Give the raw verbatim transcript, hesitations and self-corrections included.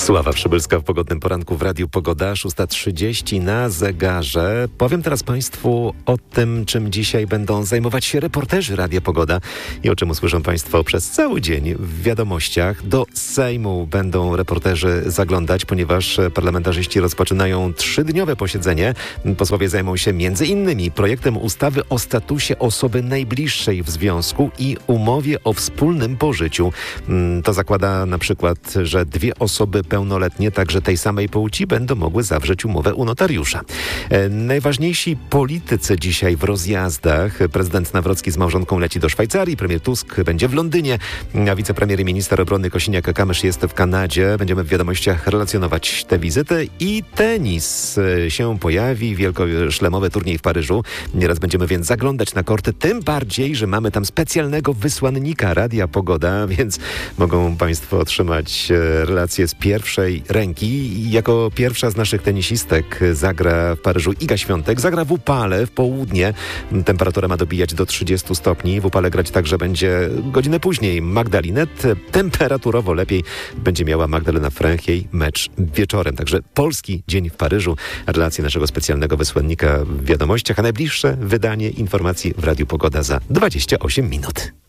Sława Przybylska w pogodnym poranku w Radiu Pogoda, szósta trzydzieści na zegarze. Powiem teraz Państwu o tym, czym dzisiaj będą zajmować się reporterzy Radia Pogoda i o czym usłyszą Państwo przez cały dzień w wiadomościach. Do Sejmu będą reporterzy zaglądać, ponieważ parlamentarzyści rozpoczynają trzydniowe posiedzenie. Posłowie zajmą się między innymi projektem ustawy o statusie osoby najbliższej w związku i umowie o wspólnym pożyciu. To zakłada na przykład, że dwie osoby pełnoletnie, także tej samej płci, będą mogły zawrzeć umowę u notariusza. E, najważniejsi politycy dzisiaj w rozjazdach. Prezydent Nawrocki z małżonką leci do Szwajcarii, premier Tusk będzie w Londynie, a wicepremier i minister obrony Kosiniak-Kamysz jest w Kanadzie. Będziemy w wiadomościach relacjonować tę wizytę i tenis e, się pojawi, wielkoszlemowy turniej w Paryżu. Nieraz będziemy więc zaglądać na korty, tym bardziej, że mamy tam specjalnego wysłannika Radia Pogoda, więc mogą Państwo otrzymać e, relacje z pierwszej ręki. Jako pierwsza z naszych tenisistek zagra w Paryżu Iga Świątek. Zagra w upale w południe. Temperatura ma dobijać do trzydziestu stopni. W upale grać także będzie godzinę później Magdalinet. Temperaturowo lepiej będzie miała Magdalena Fręch. Jej mecz wieczorem. Także polski dzień w Paryżu. Relacje naszego specjalnego wysłannika w wiadomościach, a najbliższe wydanie informacji w Radiu Pogoda za dwadzieścia osiem minut.